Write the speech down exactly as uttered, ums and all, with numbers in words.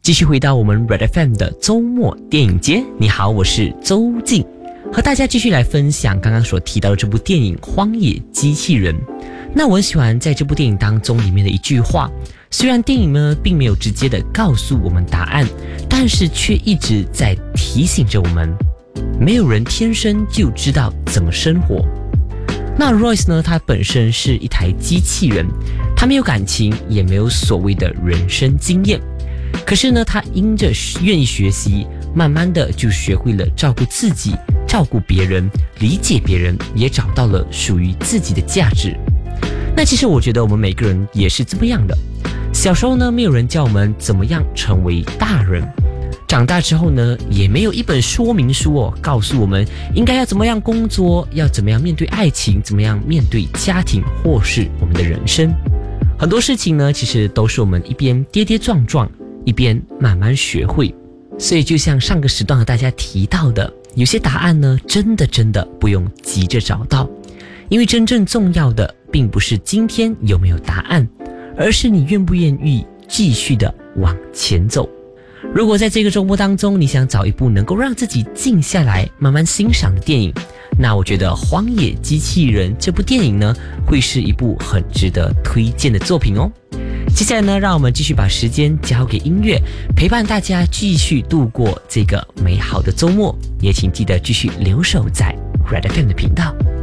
继续回到我们 Red F M 的周末电影街。你好，我是周静，和大家继续来分享刚刚所提到的这部电影《荒野机器人》。那我很喜欢在这部电影当中里面的一句话，虽然电影呢并没有直接的告诉我们答案，但是却一直在提醒着我们，没有人天生就知道怎么生活。那 Royce 呢，他本身是一台机器人，他没有感情，也没有所谓的人生经验。可是呢，他因着愿意学习，慢慢的就学会了照顾自己，照顾别人，理解别人，也找到了属于自己的价值。那其实我觉得我们每个人也是这么样的。小时候呢，没有人教我们怎么样成为大人。长大之后呢，也没有一本说明书哦，告诉我们应该要怎么样工作，要怎么样面对爱情，怎么样面对家庭，或是我们的人生。很多事情呢，其实都是我们一边跌跌撞撞，一边慢慢学会。所以就像上个时段和大家提到的，有些答案呢，真的真的不用急着找到，因为真正重要的并不是今天有没有答案，而是你愿不愿意继续的往前走。如果在这个周末当中，你想找一部能够让自己静下来慢慢欣赏的电影，那我觉得《荒野机器人》这部电影呢，会是一部很值得推荐的作品哦。接下来呢，让我们继续把时间交给音乐，陪伴大家继续度过这个美好的周末。也请记得继续留守在 Red F M 的频道。